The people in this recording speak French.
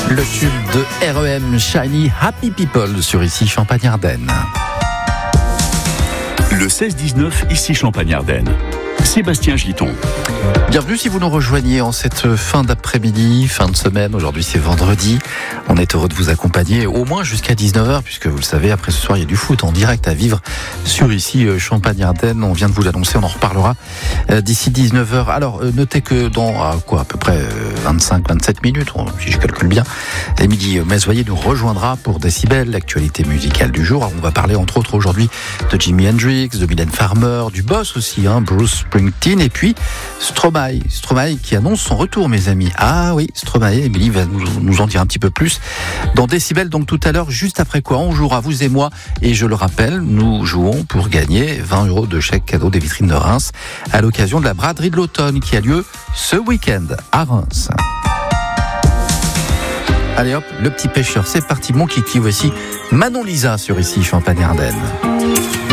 Le tube de REM, Shiny Happy People, sur ici Champagne-Ardenne. Le 16-19, ici Champagne-Ardenne. Sébastien Giton. Bienvenue si vous nous rejoignez en cette fin d'après-midi, fin de semaine. Aujourd'hui c'est vendredi. On est heureux de vous accompagner au moins jusqu'à 19h, puisque vous le savez, après ce soir il y a du foot en direct à vivre sur ici Champagne-Ardenne. On vient de vous l'annoncer, on en reparlera d'ici 19h. Alors notez que dans à peu près 25-27 minutes, si je calcule bien, Émilie Mazoyer nous rejoindra pour Décibel, l'actualité musicale du jour. Alors, on va parler entre autres aujourd'hui de Jimi Hendrix, de Mylène Farmer, du boss aussi, Bruce Springsteen, et puis Stromae qui annonce son retour, mes amis. Ah oui, Stromae, Émilie va nous en dire un petit peu plus dans Décibel, donc tout à l'heure, juste après quoi on jouera, vous et moi, et je le rappelle, nous jouons pour gagner 20 € de chèque cadeau des vitrines de Reims à l'occasion de la braderie de l'automne qui a lieu ce week-end à Reims. Allez hop, le petit pêcheur, c'est parti, mon kiki, voici Manon Lisa sur ici Champagne-Ardenne.